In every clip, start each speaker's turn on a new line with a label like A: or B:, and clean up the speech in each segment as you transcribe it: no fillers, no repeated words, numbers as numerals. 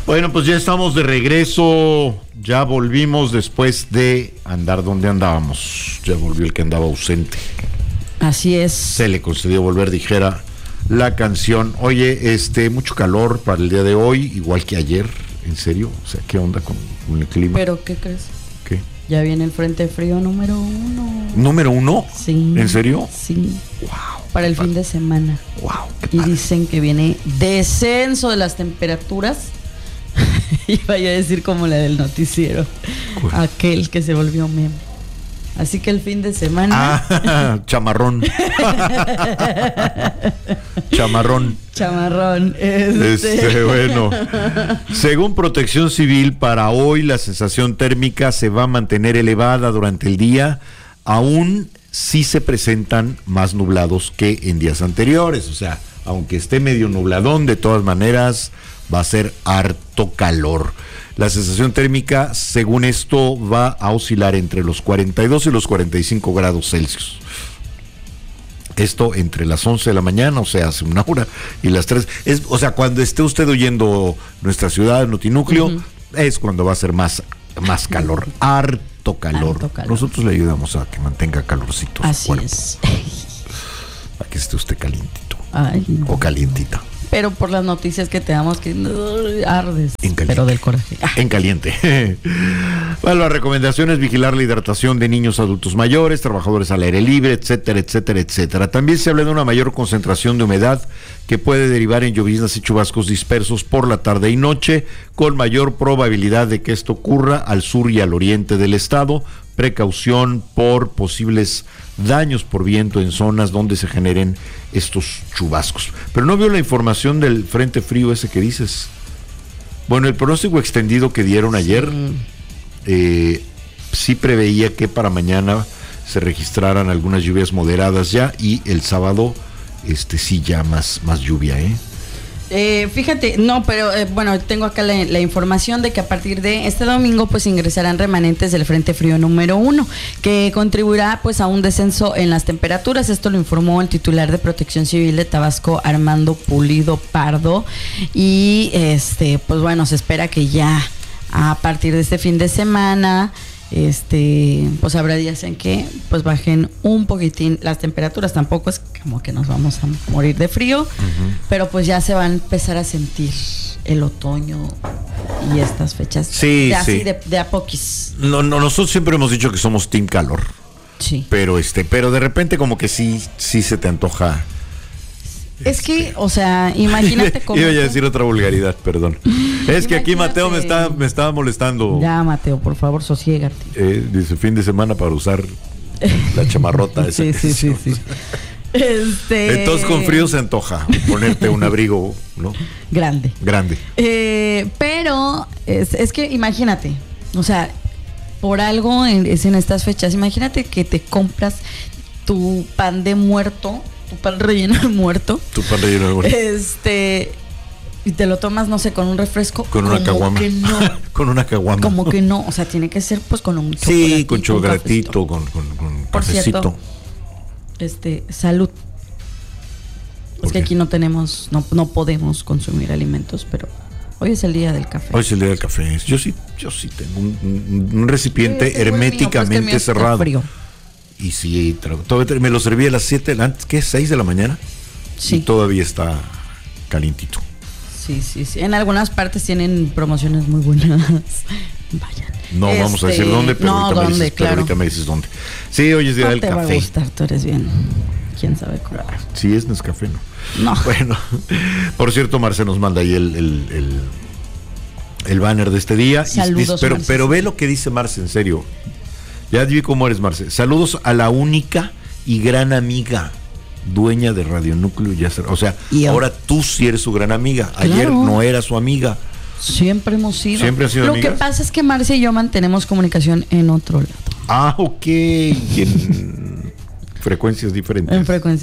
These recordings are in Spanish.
A: Bueno, pues ya estamos de regreso, ya volvimos después de andar donde andábamos, ya volvió el que andaba ausente.
B: Así es.
A: Se le concedió volver, dijera la canción. Oye, mucho calor para el día de hoy, igual que ayer, en serio, o sea, ¿qué onda con el clima?
B: ¿Pero qué crees?
A: ¿Qué?
B: Ya viene el Frente Frío número 1.
A: ¿Número 1?
B: Sí.
A: ¿En serio?
B: Sí.
A: Wow.
B: Para el fin de semana.
A: Wow.
B: Y dicen que viene descenso de las temperaturas. Y vaya a decir como la del noticiero.
A: ¿Cuál?
B: Aquel que se volvió meme. Así que el fin de semana.
A: Chamarrón. Chamarrón.
B: Chamarrón.
A: Bueno. Según Protección Civil, para hoy la sensación térmica se va a mantener elevada durante el día, aún si se presentan más nublados que en días anteriores. O sea, aunque esté medio nubladón, de todas maneras va a ser harto calor. La sensación térmica, según esto, va a oscilar entre los 42 y los 45 grados Celsius. Esto entre las 11 de la mañana, o sea, hace una hora, y las 3. O sea, cuando esté usted oyendo nuestra ciudad, Notinúcleo, es cuando va a ser más calor, harto calor. Nosotros le ayudamos a que mantenga calorcito.
B: Así es.
A: A que esté usted calientito.
B: Ay, no.
A: O calientita.
B: Pero por las noticias que te damos que ardes. Pero del coraje.
A: En caliente. Bueno, la recomendación es vigilar la hidratación de niños, adultos mayores, trabajadores al aire libre, etcétera, etcétera, etcétera. También se habla de una mayor concentración de humedad que puede derivar en lloviznas y chubascos dispersos por la tarde y noche, con mayor probabilidad de que esto ocurra al sur y al oriente del estado. Precaución por posibles daños por viento en zonas donde se generen estos chubascos. Pero no veo la información del frente frío ese que dices. Bueno, el pronóstico extendido que dieron ayer sí preveía que para mañana se registraran algunas lluvias moderadas ya, y el sábado sí ya más lluvia,
B: Fíjate, no, pero bueno, tengo acá la información de que a partir de este domingo pues ingresarán remanentes del Frente Frío número 1, que contribuirá pues a un descenso en las temperaturas. Esto lo informó el titular de Protección Civil de Tabasco, Armando Pulido Pardo, y pues bueno, se espera que ya a partir de este fin de semana pues habrá días en que pues bajen un poquitín las temperaturas. Tampoco es como que nos vamos a morir de frío, pero pues ya se va a empezar a sentir el otoño y estas fechas.
A: Sí,
B: así de a poquis.
A: No, nosotros siempre hemos dicho que somos team calor.
B: Sí.
A: Pero de repente como que sí se te antoja.
B: Es que, o sea, imagínate cómo.
A: Iba a decir otra vulgaridad, perdón. Es que aquí Mateo me estaba molestando.
B: Ya, Mateo, por favor, sosiégate.
A: Dice fin de semana para usar la chamarrota esa.
B: Sí.
A: Entonces con frío se antoja ponerte un abrigo, ¿no? Grande.
B: Pero es que imagínate, o sea, por algo es en estas fechas. Imagínate que te compras tu pan de muerto, tu pan relleno de muerto. Y te lo tomas, no sé, con un refresco.
A: Con una caguama. Con una caguama.
B: Como que no, o sea, tiene que ser pues con un
A: chocolatito. Sí, con chocolatito, con cafecito.
B: Por cierto, salud. Es que aquí no podemos consumir alimentos, pero hoy es el día del café.
A: Hoy es el día del café. Yo sí tengo un recipiente herméticamente cerrado. Frío. Y sí, me lo serví a las 7, ¿qué? 6 de la mañana. Sí. Y todavía está calientito.
B: Sí. En algunas partes tienen promociones muy buenas. Vayan.
A: No vamos a decir dónde, pero ahorita me dices dónde. Sí, hoy es día del café.
B: No te va a gustar, tú eres bien. ¿Quién sabe cómo?
A: Sí, es Nescafé, ¿no?
B: No.
A: Bueno, por cierto, Marce nos manda ahí el banner de este día.
B: Saludos,
A: pero ve lo que dice Marce, en serio. Ya vi cómo eres, Marce. Saludos a la única y gran amiga dueña de Radio Núcleo. O sea, ahora tú sí eres su gran amiga. Ayer no era su amiga.
B: Siempre hemos sido.
A: Siempre han sido
B: Lo
A: amigas.
B: que pasa es que Marcia y yo mantenemos comunicación en otro lado.
A: Ah, ok. Y en frecuencias diferentes.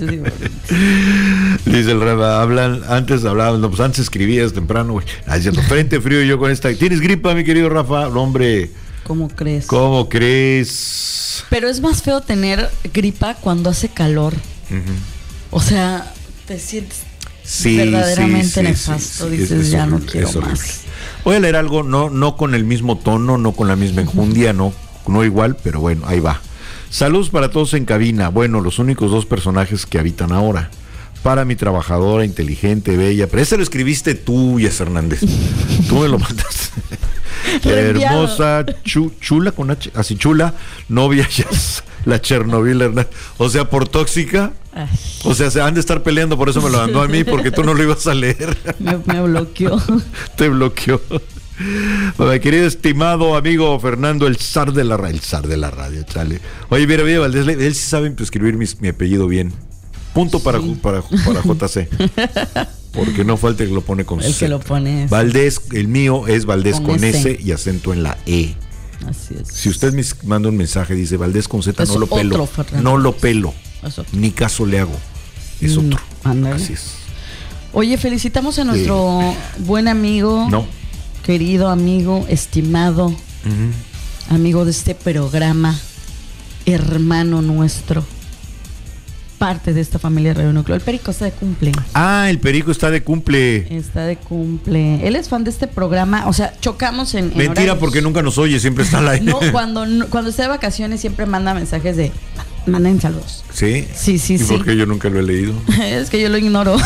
A: Dice el Reba, antes escribías temprano, güey. Diciendo, frente frío, y yo con esta. ¿Tienes gripa, mi querido Rafa? No, hombre.
B: ¿Cómo crees?
A: Pero
B: es más feo tener gripa cuando hace calor. O sea, te sientes verdaderamente nefasto. Dices, ya no quiero más.
A: Voy a leer algo, no con el mismo tono, no con la misma enjundia, no igual, pero bueno, ahí va. Saludos para todos en cabina. Bueno, los únicos 2 personajes que habitan ahora. Para mi trabajadora, inteligente, bella. Pero ese lo escribiste tú, Yes Hernández. Tú me lo mandaste. Hermosa, chula con H, así chula, novia, Yes, la Chernobyl Hernández. O sea, por tóxica. Ay. O sea, se han de estar peleando, por eso me lo mandó a mí, porque tú no lo ibas a leer.
B: Me bloqueó.
A: Te bloqueó. Mi querido estimado amigo Fernando, el zar de la radio, chale. Oye, mira, Valdés, él sí sabe escribir mi apellido bien. Punto para JC. Porque no falta el que lo pone con
B: C. El que lo pone.
A: Valdés, el mío es Valdés con S y acento en la E.
B: Así es.
A: Si usted me manda un mensaje, dice Valdés con Z, no lo pelo. No lo pelo. Ni caso le hago. Es otro. Así es.
B: Oye, felicitamos a nuestro buen amigo. Querido amigo, estimado, amigo de este programa, hermano nuestro, parte de esta familia de Radio Núcleo. El Perico está de cumple.
A: El Perico está de cumple.
B: Está de cumple. Él es fan de este programa, o sea, chocamos en
A: mentira, horarios. Porque nunca nos oye, siempre está al aire.
B: No, cuando está de vacaciones siempre manda mensajes de manden saludos.
A: ¿Sí?
B: Sí.
A: ¿Y por qué yo nunca lo he leído?
B: Es que yo lo ignoro.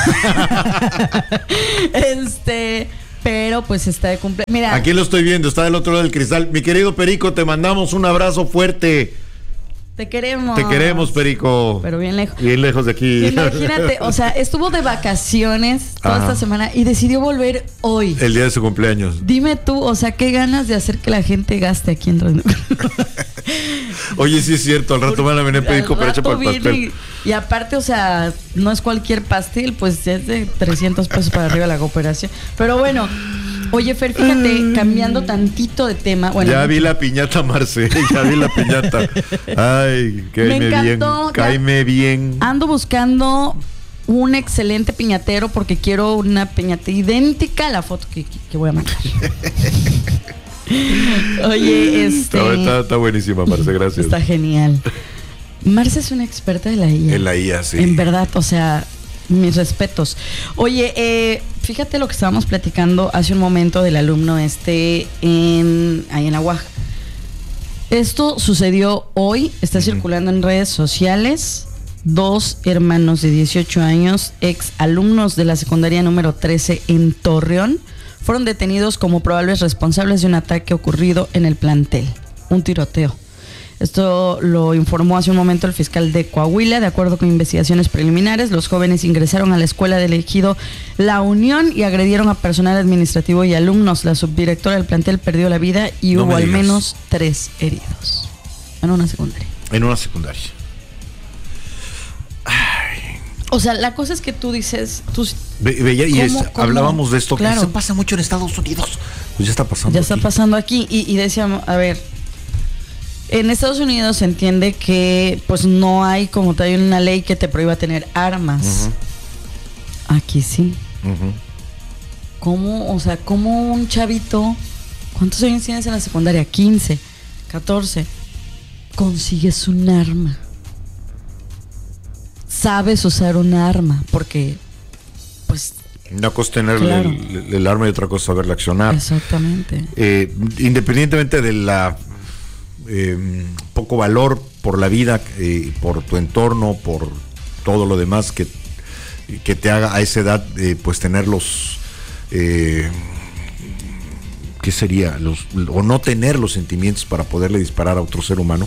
B: Pero pues está de cumple. Mira.
A: Aquí lo estoy viendo, está del otro lado del cristal. Mi querido Perico, te mandamos un abrazo fuerte.
B: Te queremos.
A: Te queremos, Perico.
B: Pero bien lejos.
A: Bien lejos de aquí.
B: Imagínate, o sea, estuvo de vacaciones toda esta semana y decidió volver hoy.
A: El día de su cumpleaños.
B: Dime tú, o sea, qué ganas de hacer que la gente gaste aquí en Radio.
A: Oye, sí es cierto, al rato van a venir Perico, pero echa para el pastel.
B: Y aparte, o sea, no es cualquier pastel, pues es de 300 pesos para arriba la cooperación. Pero bueno, oye, Fer, fíjate, cambiando tantito de tema. Bueno,
A: ya vi la piñata, Marce, ya vi la piñata. Ay, cáeme bien.
B: Ando buscando un excelente piñatero porque quiero una piñata idéntica a la foto que voy a mandar. Oye,
A: está buenísima, Marce, gracias.
B: Está genial. Marce es una experta de la IA.
A: En la IA, sí.
B: En verdad, o sea, mis respetos. Oye, fíjate lo que estábamos platicando hace un momento del alumno ahí en la UAG. Esto sucedió hoy, está circulando en redes sociales. 2 hermanos de 18 años, ex alumnos de la secundaria número 13 en Torreón, fueron detenidos como probables responsables de un ataque ocurrido en el plantel, un tiroteo. Esto lo informó hace un momento el fiscal de Coahuila. De acuerdo con investigaciones preliminares, los jóvenes ingresaron a la escuela del ejido La Unión y agredieron a personal administrativo y alumnos. La subdirectora del plantel perdió la vida y hubo al menos 3 heridos. En una secundaria. Ay. O sea, la cosa es que tú dices...
A: hablábamos de esto, claro, que se pasa mucho en Estados Unidos. Pues ya está pasando
B: aquí. Está pasando aquí. Y decíamos, a ver... En Estados Unidos se entiende que pues no hay como tal una ley que te prohíba tener armas. Aquí sí. ¿Cómo? O sea, ¿cómo un chavito, cuántos años tienes en la secundaria? 15, 14. Consigues un arma. Sabes usar un arma porque pues...
A: Una cosa tener claro, el arma y otra cosa saberla accionar.
B: Exactamente.
A: Independientemente de la... poco valor por la vida, por tu entorno, por todo lo demás que te haga a esa edad, pues tener los ¿qué sería? O no tener los sentimientos para poderle disparar a otro ser humano.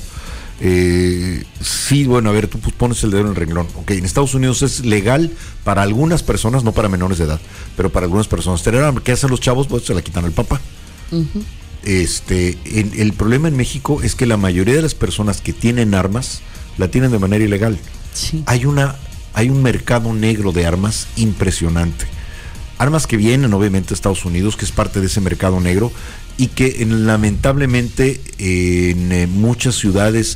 A: Sí, bueno, a ver, tú pues pones el dedo en el renglón. Ok, en Estados Unidos es legal para algunas personas, no para menores de edad, pero para algunas personas tener arma. ¿Qué hacen los chavos? Pues se la quitan al papá. El problema en México es que la mayoría de las personas que tienen armas la tienen de manera ilegal.
B: Sí.
A: Hay un mercado negro de armas impresionante. Armas que vienen obviamente de Estados Unidos, que es parte de ese mercado negro, y que lamentablemente en muchas ciudades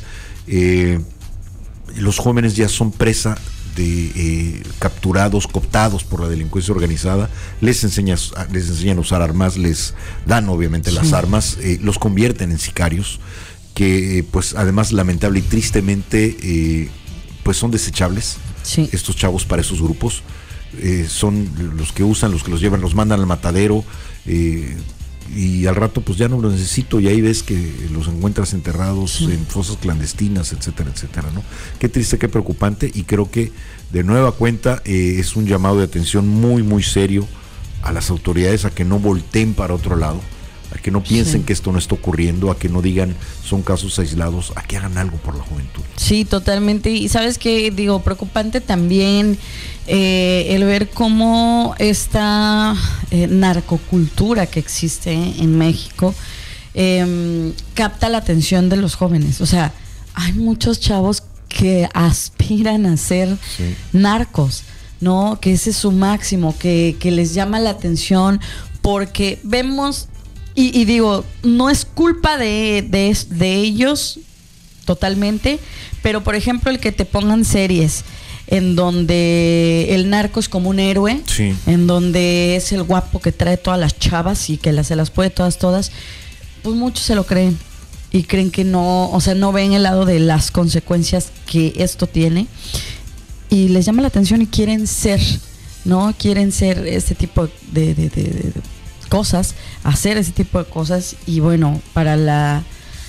A: los jóvenes ya son presa de capturados, cooptados por la delincuencia organizada. Les enseñan a usar armas, les dan obviamente las armas, los convierten en sicarios, que pues además lamentable y tristemente pues son desechables. Estos chavos para esos grupos son los que usan, los que los llevan, los mandan al matadero. y al rato pues ya no los necesito, y ahí ves que los encuentras enterrados en fosas clandestinas, etcétera, etcétera, ¿no? Qué triste, qué preocupante, y creo que de nueva cuenta es un llamado de atención muy, muy serio a las autoridades a que no volteen para otro lado, a que no piensen que esto no está ocurriendo, a que no digan son casos aislados, a que hagan algo por la juventud.
B: Sí, totalmente. Y sabes qué, digo, preocupante también el ver cómo esta narcocultura que existe en México capta la atención de los jóvenes. O sea, hay muchos chavos que aspiran a ser narcos, ¿no? Que ese es su máximo, que les llama la atención, porque vemos, y digo, no es culpa de ellos totalmente, pero por ejemplo el que te pongan series en donde el narco es como un héroe, en donde es el guapo que trae todas las chavas y que se las puede todas, pues muchos se lo creen y creen que no, o sea, no ven el lado de las consecuencias que esto tiene y les llama la atención y quieren ser, ¿no? Quieren ser este tipo de cosas, hacer ese tipo de cosas, y bueno, para la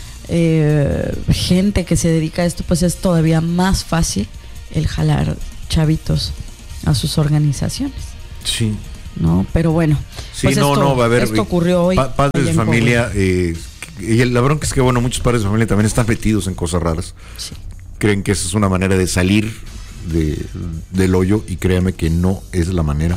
B: gente que se dedica a esto, pues es todavía más fácil el jalar chavitos a sus organizaciones.
A: Sí.
B: ¿No? Pero bueno,
A: sí, pues va a haber,
B: esto ocurrió hoy.
A: Padres de familia, y la bronca es que, bueno, muchos padres de familia también están metidos en cosas raras. Sí. Creen que esa es una manera de salir del hoyo, y créame que no es la manera.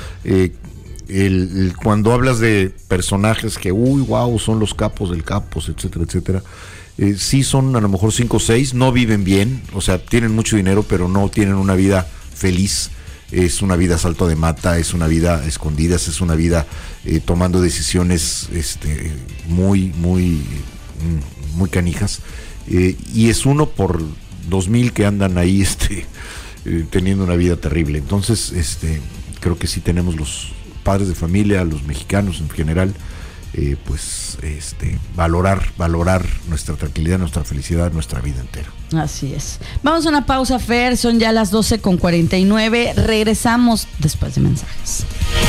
A: Cuando hablas de personajes que, wow, son los capos del capos, etcétera, etcétera, sí son a lo mejor 5 o 6, no viven bien, o sea, tienen mucho dinero, pero no tienen una vida feliz. Es una vida a salto de mata, es una vida a escondidas, es una vida tomando decisiones muy, muy, muy canijas, y es uno por 2,000 que andan ahí teniendo una vida terrible. Entonces creo que sí tenemos los padres de familia, los mexicanos en general, valorar nuestra tranquilidad, nuestra felicidad, nuestra vida entera.
B: Así es. Vamos a una pausa, Fer, son ya las 12:49, regresamos después de mensajes.